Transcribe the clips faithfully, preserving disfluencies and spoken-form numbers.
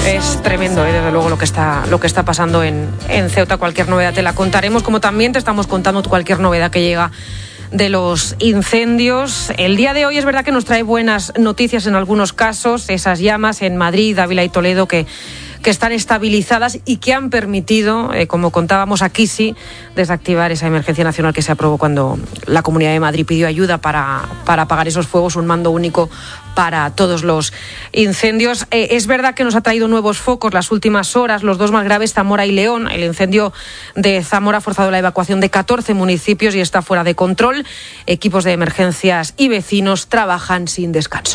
Es tremendo, ¿eh? Desde luego, lo que está, lo que está pasando en, en Ceuta. Cualquier novedad te la contaremos, como también te estamos contando cualquier novedad que llega de los incendios. El día de hoy es verdad que nos trae buenas noticias en algunos casos, esas llamas en Madrid, Ávila y Toledo que, que están estabilizadas y que han permitido, eh, como contábamos aquí, sí, desactivar esa emergencia nacional que se aprobó cuando la Comunidad de Madrid pidió ayuda para, para apagar esos fuegos, un mando único para todos los incendios. Eh, es verdad que nos ha traído nuevos focos las últimas horas, los dos más graves, Zamora y León. El incendio de Zamora ha forzado la evacuación de catorce municipios y está fuera de control. Equipos de emergencias y vecinos trabajan sin descanso.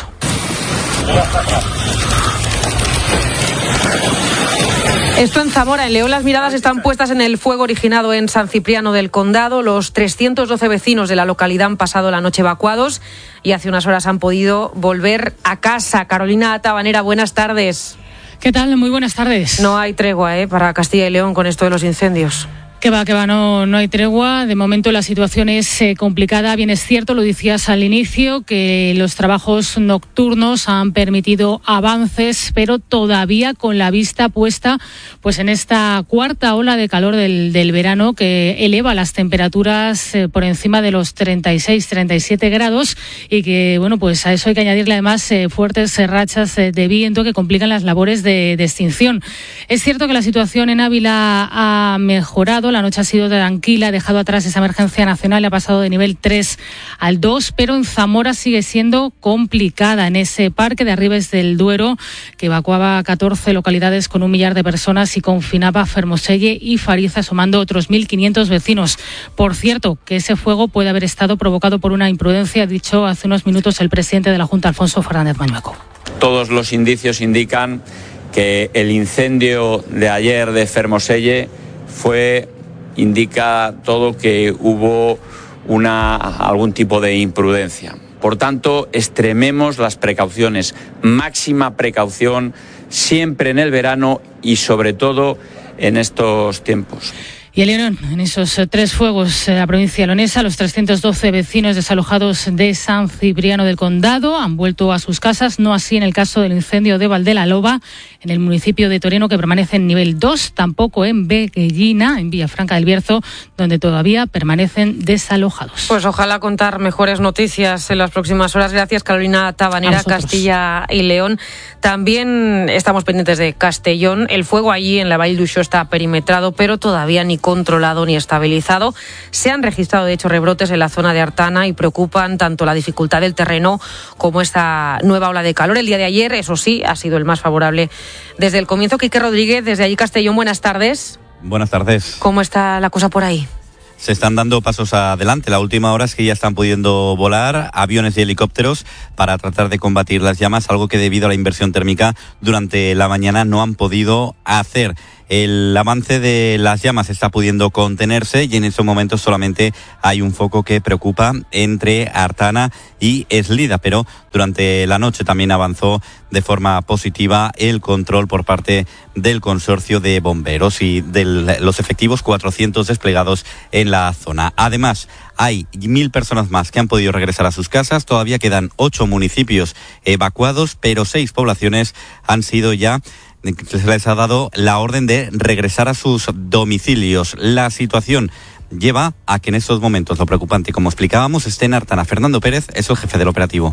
Esto en Zamora. En León las miradas están puestas en el fuego originado en San Cipriano del Condado. Los trescientos doce vecinos de la localidad han pasado la noche evacuados y hace unas horas han podido volver a casa. Carolina Tabanera, buenas tardes. ¿Qué tal? Muy buenas tardes. No hay tregua ¿eh? para Castilla y León con esto de los incendios. Que va, que va, no, no hay tregua. De momento la situación es eh, complicada. Bien es cierto, lo decías al inicio, que los trabajos nocturnos han permitido avances, pero todavía con la vista puesta pues en esta cuarta ola de calor del, del verano que eleva las temperaturas eh, por encima de los treinta y seis, treinta y siete grados y que, bueno, pues a eso hay que añadirle además eh, fuertes eh, rachas eh, de viento que complican las labores de, de extinción. Es cierto que la situación en Ávila ha mejorado. La noche ha sido tranquila, ha dejado atrás esa emergencia nacional, ha pasado de nivel tres al dos, pero en Zamora sigue siendo complicada. En ese parque de Arribes del Duero, que evacuaba catorce localidades con un millar de personas y confinaba Fermoselle y Fariza, sumando otros mil quinientos vecinos. Por cierto, que ese fuego puede haber estado provocado por una imprudencia, ha dicho hace unos minutos el presidente de la Junta, Alfonso Fernández Mañueco. Todos los indicios indican que el incendio de ayer de Fermoselle fue... indica todo que hubo una, algún tipo de imprudencia. Por tanto, extrememos las precauciones, máxima precaución siempre en el verano y sobre todo en estos tiempos. Y en León, en esos tres fuegos en la provincia leonesa, los trescientos doce vecinos desalojados de San Cipriano del Condado han vuelto a sus casas, no así en el caso del incendio de Valdelaloba, en el municipio de Toreno, que permanece en nivel dos, tampoco en Beguellina, en Villafranca del Bierzo, donde todavía permanecen desalojados. Pues ojalá contar mejores noticias en las próximas horas. Gracias, Carolina Tabanera, Castilla y León. También estamos pendientes de Castellón. El fuego allí en la Vall d'Uixó está perimetrado, pero todavía ni controlado ni estabilizado. Se han registrado, de hecho, rebrotes en la zona de Artana y preocupan tanto la dificultad del terreno como esta nueva ola de calor. El día de ayer, eso sí, ha sido el más favorable desde el comienzo. Quique Rodríguez, desde allí Castellón, buenas tardes. Buenas tardes. ¿Cómo está la cosa por ahí? Se están dando pasos adelante. La última hora es que ya están pudiendo volar aviones y helicópteros para tratar de combatir las llamas, algo que debido a la inversión térmica durante la mañana no han podido hacer. El avance de las llamas está pudiendo contenerse y en estos momentos solamente hay un foco que preocupa entre Artana y Eslida, pero durante la noche también avanzó de forma positiva el control por parte del consorcio de bomberos y de los efectivos cuatrocientos desplegados en la zona. Además, hay mil personas más que han podido regresar a sus casas. Todavía quedan ocho municipios evacuados, pero seis poblaciones han sido ya... se les ha dado la orden de regresar a sus domicilios. La situación lleva a que en estos momentos lo preocupante, como explicábamos, esté en Artana. Fernando Pérez es el jefe del operativo.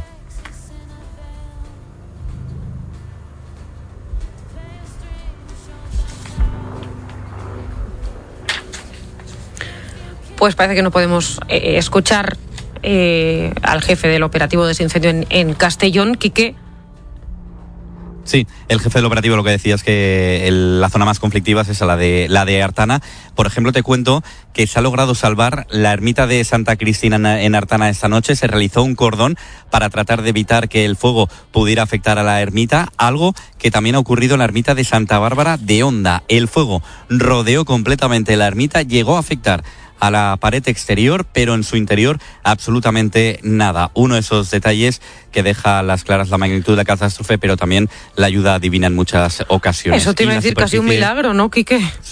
Pues parece que no podemos eh, escuchar eh, al jefe del operativo de ese incendio en, en Castellón, Quique. Sí, el jefe del operativo lo que decía es que el, la zona más conflictiva es esa, la de, la de Artana. Por ejemplo, te cuento que se ha logrado salvar la ermita de Santa Cristina en, en Artana esta noche. Se realizó un cordón para tratar de evitar que el fuego pudiera afectar a la ermita, algo que también ha ocurrido en la ermita de Santa Bárbara de Onda. El fuego rodeó completamente la ermita, llegó a afectar a la pared exterior, pero en su interior absolutamente nada. Uno de esos detalles que deja a las claras la magnitud de la catástrofe, pero también la ayuda divina en muchas ocasiones. Eso te iba a decir, casi un milagro, ¿no, Quique? Sí,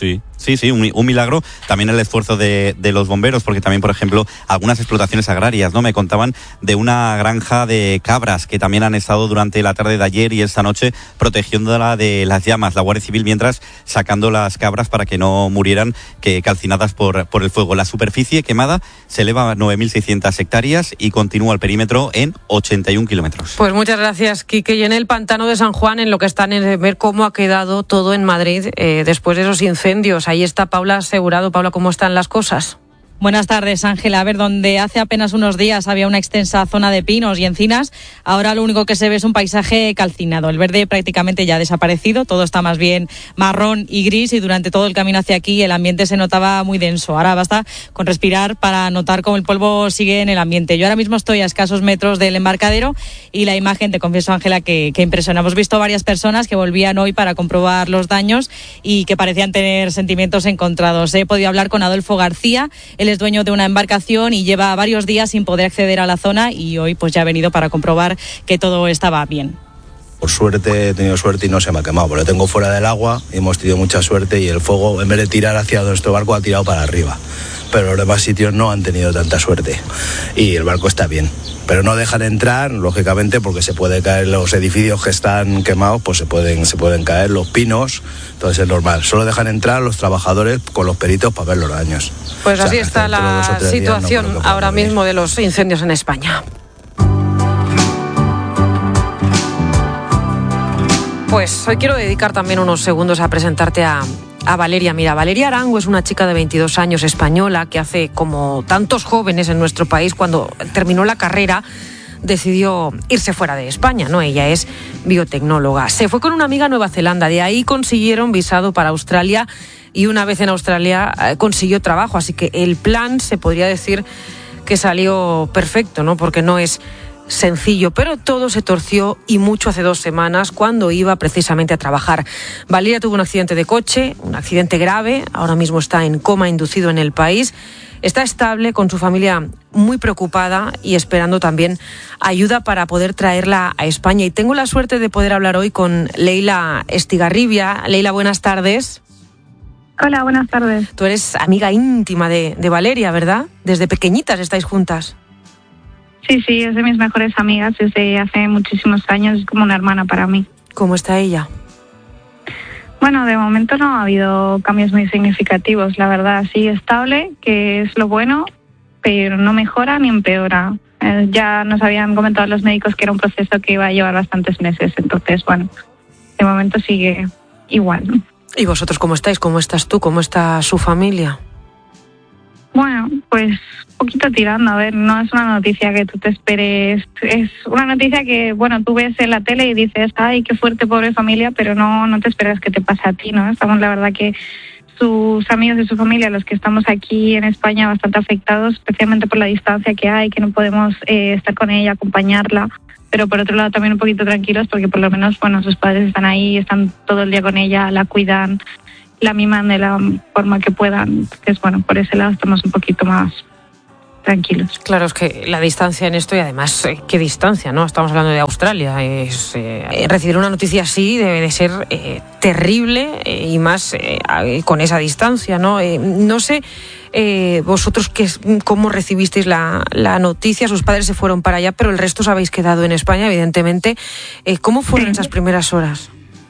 Sí, sí, un, un milagro. También el esfuerzo de, de los bomberos, porque también, por ejemplo, algunas explotaciones agrarias, ¿no? Me contaban de una granja de cabras que también han estado durante la tarde de ayer y esta noche protegiéndola de las llamas, la Guardia Civil, mientras sacando las cabras para que no murieran que calcinadas por, por el fuego. La superficie quemada se eleva a nueve mil seiscientas hectáreas y continúa el perímetro en ochenta y un kilómetros. Pues muchas gracias, Quique. Y en el pantano de San Juan, en lo que están en ver cómo ha quedado todo en Madrid eh, después de esos incendios. Ahí está Paula Asegurado. Paula, ¿cómo están las cosas? Buenas tardes, Ángela. A ver, donde hace apenas unos días había una extensa zona de pinos y encinas, ahora lo único que se ve es un paisaje calcinado. El verde prácticamente ya ha desaparecido, todo está más bien marrón y gris y durante todo el camino hacia aquí el ambiente se notaba muy denso. Ahora basta con respirar para notar cómo el polvo sigue en el ambiente. Yo ahora mismo estoy a escasos metros del embarcadero y la imagen, te confieso, Ángela, que, que impresiona. Hemos visto varias personas que volvían hoy para comprobar los daños y que parecían tener sentimientos encontrados. He podido hablar con Adolfo García, él es dueño de una embarcación y lleva varios días sin poder acceder a la zona y hoy pues ya ha venido para comprobar que todo estaba bien. Por suerte he tenido suerte y no se me ha quemado, porque lo tengo fuera del agua y hemos tenido mucha suerte y el fuego en vez de tirar hacia nuestro barco ha tirado para arriba. Pero los demás sitios no han tenido tanta suerte y el barco está bien. Pero no dejan entrar, lógicamente, porque se puede caer los edificios que están quemados, pues se pueden, se pueden caer los pinos, entonces es normal. Solo dejan entrar los trabajadores con los peritos para ver los daños. Pues o sea, así está la situación no ahora venir. mismo de los incendios en España. Pues hoy quiero dedicar también unos segundos a presentarte a... a Valeria. Mira, Valeria Arango es una chica de veintidós años española que hace como tantos jóvenes en nuestro país, cuando terminó la carrera decidió irse fuera de España, ¿no? Ella es biotecnóloga. Se fue con una amiga a Nueva Zelanda, de ahí consiguieron visado para Australia y una vez en Australia eh, consiguió trabajo, así que el plan se podría decir que salió perfecto, ¿no? Porque no es sencillo, pero todo se torció y mucho hace dos semanas cuando iba precisamente a trabajar. Valeria tuvo un accidente de coche, un accidente grave, ahora mismo está en coma inducido en el país, está estable con su familia muy preocupada y esperando también ayuda para poder traerla a España. Y tengo la suerte de poder hablar hoy con Leila Estigarribia. Leila, buenas tardes. Hola, buenas tardes. Tú eres amiga íntima de, de Valeria, ¿verdad? Desde pequeñitas estáis juntas. Sí, sí, es de mis mejores amigas desde hace muchísimos años, es como una hermana para mí. ¿Cómo está ella? Bueno, de momento no ha habido cambios muy significativos, la verdad, sí, estable, que es lo bueno, pero no mejora ni empeora. Eh, ya nos habían comentado los médicos que era un proceso que iba a llevar bastantes meses, entonces, bueno, de momento sigue igual. ¿Y vosotros cómo estáis? ¿Cómo estás tú? ¿Cómo está su familia? Bueno, pues un poquito tirando, a ver, no es una noticia que tú te esperes, es una noticia que, bueno, tú ves en la tele y dices, ay, qué fuerte, pobre familia, pero no no te esperas que te pase a ti, ¿no? Estamos, la verdad, que sus amigos y su familia, los que estamos aquí en España, bastante afectados, especialmente por la distancia que hay, que no podemos eh, estar con ella, acompañarla, pero por otro lado también un poquito tranquilos porque por lo menos, bueno, sus padres están ahí, están todo el día con ella, la cuidan, la miman de la forma que puedan. Entonces, bueno, por ese lado estamos un poquito más tranquilos. Claro, es que la distancia en esto y además, eh, ¿qué distancia, no? Estamos hablando de Australia. Es, eh, recibir una noticia así debe de ser eh, terrible eh, y más eh, con esa distancia, ¿no? Eh, no sé, eh, vosotros qué, cómo recibisteis la, la noticia. Sus padres se fueron para allá, pero el resto os habéis quedado en España, evidentemente. Eh, ¿Cómo fueron sí. esas primeras horas?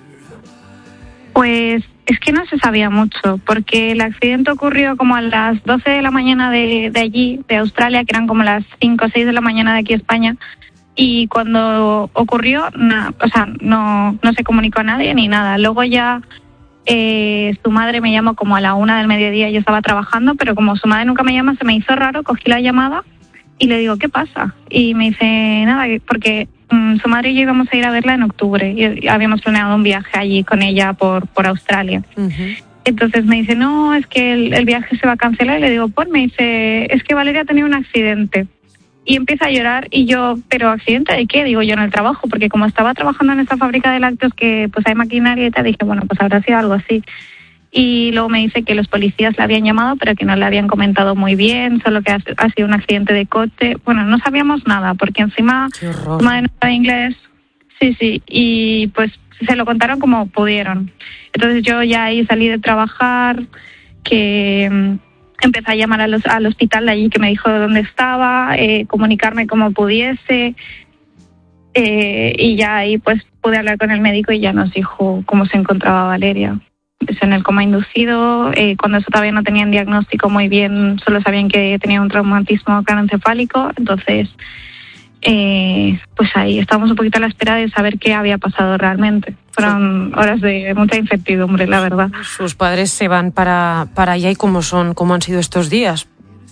Pues es que no se sabía mucho, porque el accidente ocurrió como a las doce de la mañana de, de allí, de Australia, que eran como las cinco o seis de la mañana de aquí España, y cuando ocurrió, na, o sea, no, no se comunicó a nadie ni nada. Luego ya eh, su madre me llamó como a la una del mediodía, yo estaba trabajando, pero como su madre nunca me llama, se me hizo raro, cogí la llamada y le digo, ¿qué pasa? Y me dice, nada, porque um, su madre y yo íbamos a ir a verla en octubre y habíamos planeado un viaje allí con ella por, por Australia. Uh-huh. Entonces me dice, no, es que el, el viaje se va a cancelar. Y le digo, pues me dice, es que Valeria ha tenido un accidente. Y empieza a llorar y yo, ¿pero accidente de qué? Digo yo, en el trabajo, porque como estaba trabajando en esta fábrica de lácteos que pues hay maquinaria y tal, dije, bueno, pues habrá sido algo así. Y luego me dice que los policías la habían llamado, pero que no le habían comentado muy bien, solo que ha, ha sido un accidente de coche. Bueno, no sabíamos nada, porque encima su madre no sabe inglés. Sí, sí, y pues se lo contaron como pudieron. Entonces yo ya ahí salí de trabajar, que mm, empecé a llamar a los, al hospital de allí, que me dijo dónde estaba, eh, comunicarme como pudiese, eh, y ya ahí pues pude hablar con el médico y ya nos dijo cómo se encontraba Valeria. Es en el coma inducido, eh, cuando eso todavía no tenían diagnóstico muy bien, solo sabían que tenía un traumatismo craneoencefálico, entonces eh, pues ahí estábamos un poquito a la espera de saber qué había pasado realmente. Fueron horas de mucha incertidumbre, la verdad. Sus padres se van para, para allá, y cómo son, cómo han sido estos días.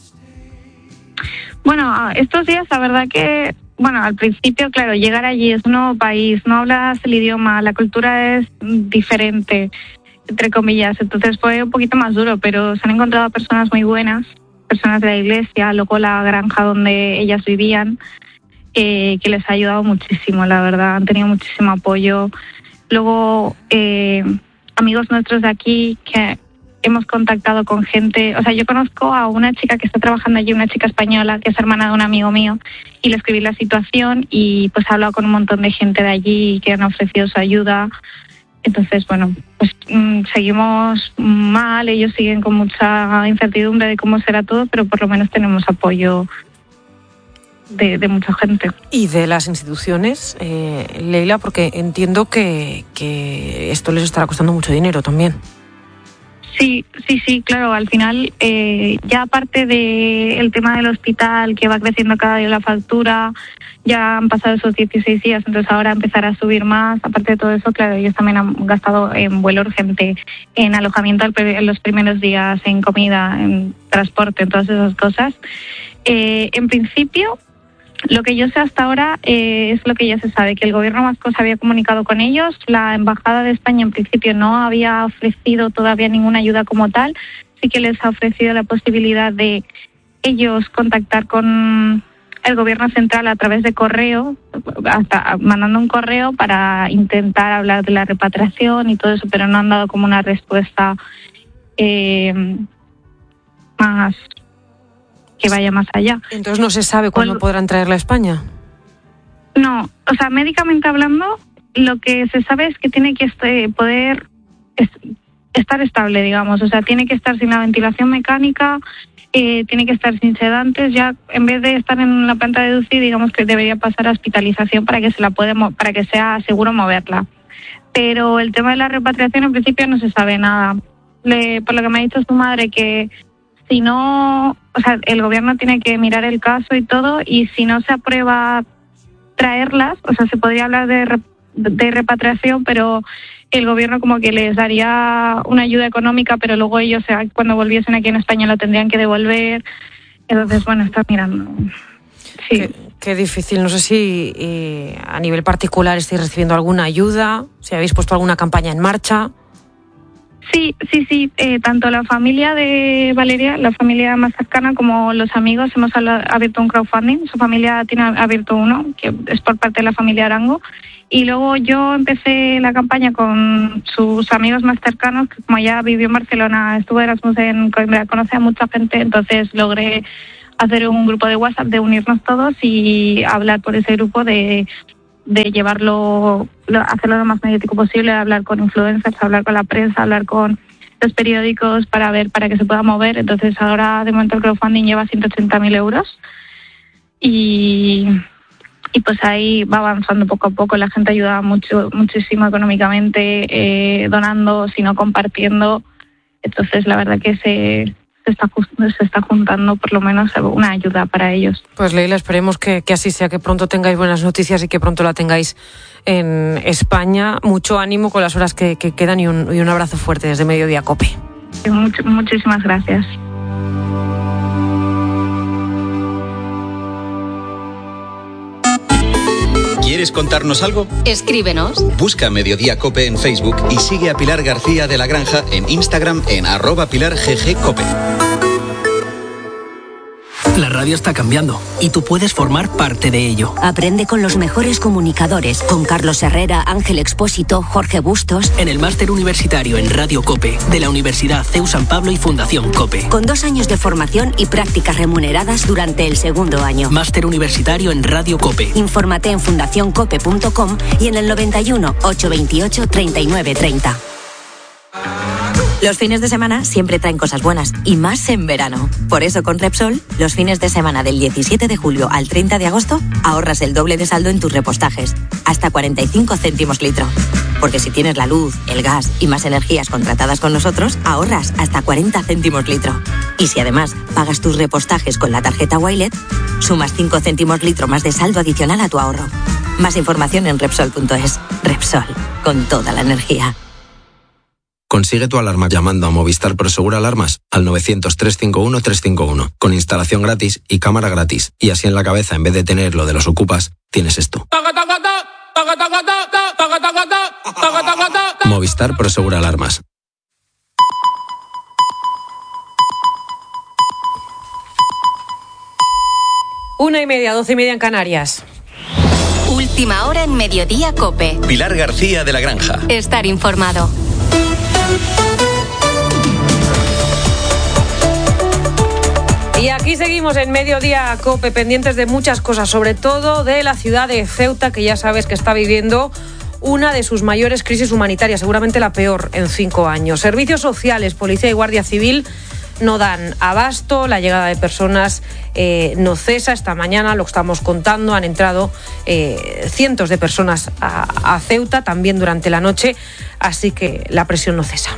Bueno, estos días la verdad que, bueno, al principio, claro, llegar allí es un nuevo país, no hablas el idioma, la cultura es diferente, entre comillas, entonces fue un poquito más duro, pero se han encontrado personas muy buenas, personas de la iglesia, luego la granja donde ellas vivían, eh, que les ha ayudado muchísimo, la verdad, han tenido muchísimo apoyo. Luego, eh, amigos nuestros de aquí que hemos contactado con gente, o sea, yo conozco a una chica que está trabajando allí, una chica española, que es hermana de un amigo mío, y le escribí la situación y pues he hablado con un montón de gente de allí que han ofrecido su ayuda. Entonces, bueno, pues mmm, seguimos mal, ellos siguen con mucha incertidumbre de cómo será todo, pero por lo menos tenemos apoyo de, de mucha gente. Y de las instituciones, eh, Leila, porque entiendo que, que esto les estará costando mucho dinero también. Sí, sí, sí, claro, al final, eh, ya aparte del tema del hospital, que va creciendo cada día la factura, ya han pasado esos dieciséis días, entonces ahora empezar a subir más. Aparte de todo eso, claro, ellos también han gastado en vuelo urgente, en alojamiento en los primeros días, en comida, en transporte, en todas esas cosas. Eh, en principio, lo que yo sé hasta ahora eh, es lo que ya se sabe, que el gobierno vasco se había comunicado con ellos, la Embajada de España en principio no había ofrecido todavía ninguna ayuda como tal, sí que les ha ofrecido la posibilidad de ellos contactar con el gobierno central a través de correo, hasta mandando un correo para intentar hablar de la repatriación y todo eso, pero no han dado como una respuesta eh, más... que vaya más allá. Entonces no se sabe cuándo Bueno, podrán traerla a España. No, o sea, médicamente hablando, lo que se sabe es que tiene que este, poder es, estar estable, digamos, o sea, tiene que estar sin la ventilación mecánica, eh, tiene que estar sin sedantes, ya en vez de estar en la planta de U C I, digamos que debería pasar a hospitalización para que se la puede, para que sea seguro moverla. Pero el tema de la repatriación en principio no se sabe nada. Le, por lo que me ha dicho su madre, que si no, o sea, el gobierno tiene que mirar el caso y todo, y si no se aprueba traerlas, o sea, se podría hablar de, de repatriación, pero el gobierno como que les daría una ayuda económica, pero luego ellos, cuando volviesen aquí en España, lo tendrían que devolver. Entonces, bueno, está mirando. Sí. Qué, qué difícil. No sé si eh, a nivel particular estáis recibiendo alguna ayuda, si habéis puesto alguna campaña en marcha. Sí, sí, sí. Eh, tanto la familia de Valeria, la familia más cercana, como los amigos, hemos abierto un crowdfunding. Su familia tiene abierto uno, que es por parte de la familia Arango. Y luego yo empecé la campaña con sus amigos más cercanos, que como ella vivió en Barcelona, estuvo en Erasmus en Coimbra, conoce a mucha gente, entonces logré hacer un grupo de WhatsApp, de unirnos todos y hablar por ese grupo de... de llevarlo, hacerlo lo más mediático posible, hablar con influencers, hablar con la prensa, hablar con los periódicos para ver, para que se pueda mover. Entonces ahora de momento el crowdfunding lleva ciento ochenta mil euros y, y pues ahí va avanzando poco a poco. La gente ayuda mucho, muchísimo económicamente, eh, donando, sino compartiendo. Entonces la verdad que se... Se está, se está juntando por lo menos una ayuda para ellos. Pues Leila, esperemos que, que así sea, que pronto tengáis buenas noticias y que pronto la tengáis en España. Mucho ánimo con las horas que, que quedan y un, y un abrazo fuerte desde Mediodía COPE. Much, muchísimas gracias. ¿Quieres contarnos algo? Escríbenos. Busca Mediodía COPE en Facebook y sigue a Pilar García de la Granja en Instagram en arroba Pilar G G Cope. La radio está cambiando y tú puedes formar parte de ello. Aprende con los mejores comunicadores, con Carlos Herrera, Ángel Expósito, Jorge Bustos. En el máster universitario en Radio COPE de la Universidad C E U San Pablo y Fundación COPE. Con dos años de formación y prácticas remuneradas durante el segundo año. Máster universitario en Radio COPE. Infórmate en fundación cope punto com y en el noventa y uno, ochocientos veintiocho, treinta y nueve treinta. Los fines de semana siempre traen cosas buenas, y más en verano. Por eso con Repsol, los fines de semana del diecisiete de julio al treinta de agosto, ahorras el doble de saldo en tus repostajes, hasta cuarenta y cinco céntimos litro. Porque si tienes la luz, el gas y más energías contratadas con nosotros, ahorras hasta cuarenta céntimos litro. Y si además pagas tus repostajes con la tarjeta Wilet, sumas cinco céntimos litro más de saldo adicional a tu ahorro. Más información en Repsol punto es. Repsol, con toda la energía. Consigue tu alarma llamando a Movistar Prosegur Alarmas al novecientos, trescientos cincuenta y uno, trescientos cincuenta y uno, con instalación gratis y cámara gratis. Y así en la cabeza, en vez de tener lo de los ocupas, tienes esto. Movistar Prosegur Alarmas. Una y media, doce y media en Canarias. Última hora en Mediodía COPE. Pilar García de la Granja. Estar informado. Y aquí seguimos en Mediodía COPE, pendientes de muchas cosas, sobre todo de la ciudad de Ceuta, que ya sabes que está viviendo una de sus mayores crisis humanitarias, seguramente la peor en cinco años. Servicios sociales, policía y guardia civil no dan abasto, la llegada de personas eh, no cesa. Esta mañana, lo estamos contando, han entrado eh, cientos de personas a, a Ceuta, también durante la noche, así que la presión no cesa.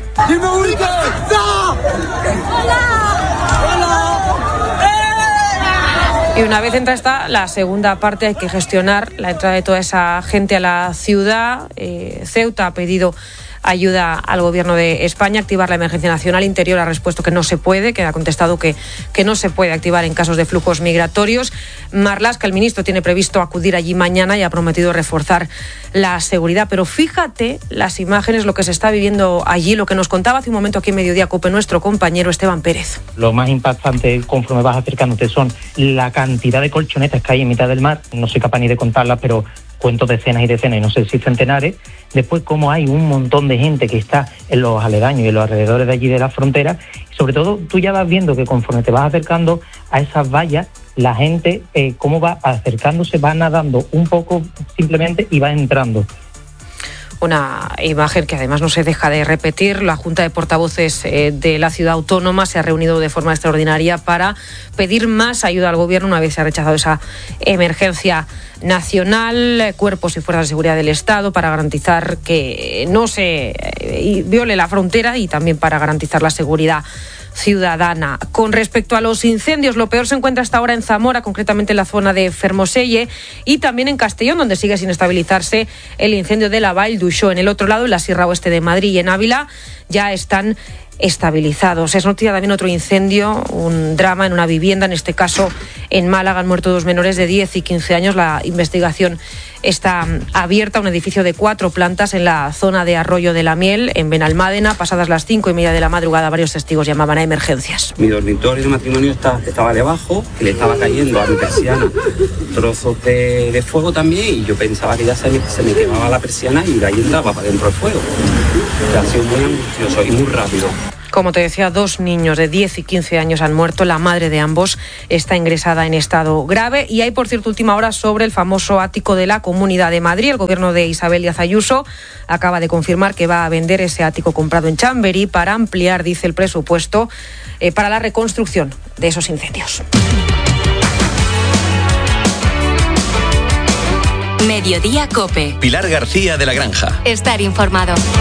Y una vez entra esta, la segunda parte, hay que gestionar la entrada de toda esa gente a la ciudad. Eh, Ceuta ha pedido ayuda al Gobierno de España, activar la emergencia nacional. Interior ha respuesto que no se puede, que ha contestado que, que no se puede activar en casos de flujos migratorios. Marlaska, el ministro, tiene previsto acudir allí mañana y ha prometido reforzar la seguridad. Pero fíjate las imágenes, lo que se está viviendo allí, lo que nos contaba hace un momento aquí en Mediodía COPE nuestro compañero Esteban Pérez. Lo más impactante conforme vas acercándote son la cantidad de colchonetas que hay en mitad del mar. No soy capaz ni de contarlas, pero cuento decenas y decenas, y no sé si centenares. Después, cómo hay un montón de gente que está en los aledaños y en los alrededores de allí de la frontera. Y sobre todo, tú ya vas viendo que conforme te vas acercando a esas vallas, la gente, eh, cómo va acercándose, va nadando un poco simplemente y va entrando. Una imagen que además no se deja de repetir. La Junta de Portavoces eh, de la Ciudad Autónoma se ha reunido de forma extraordinaria para pedir más ayuda al Gobierno una vez se ha rechazado esa emergencia nacional, cuerpos y fuerzas de seguridad del Estado, para garantizar que no se eh, viole la frontera y también para garantizar la seguridad ciudadana. Con respecto a los incendios, lo peor se encuentra hasta ahora en Zamora, concretamente en la zona de Fermoselle, y también en Castellón, donde sigue sin estabilizarse el incendio de la Vall d'Uixó. En el otro lado, en la Sierra Oeste de Madrid y en Ávila, ya están estabilizados. Es noticia también otro incendio, un drama en una vivienda, en este caso en Málaga. Han muerto dos menores de diez y quince años. La investigación está abierta. Un edificio de cuatro plantas en la zona de Arroyo de la Miel, en Benalmádena. Pasadas las cinco y media de la madrugada, varios testigos llamaban a emergencias. Mi dormitorio de matrimonio está, estaba debajo, que le estaba cayendo a mi persiana trozos de, de fuego también, y yo pensaba que ya se me, se me quemaba la persiana y de ahí entraba para dentro el fuego. Ha sido muy angustioso y muy rápido. Como te decía, dos niños de diez y quince años han muerto. La madre de ambos está ingresada en estado grave. Y hay, por cierto, última hora sobre el famoso ático de la Comunidad de Madrid. El gobierno de Isabel Díaz Ayuso acaba de confirmar que va a vender ese ático comprado en Chamberí para ampliar, dice, el presupuesto eh, para la reconstrucción de esos incendios. Mediodía COPE. Pilar García de la Granja. Estar informado.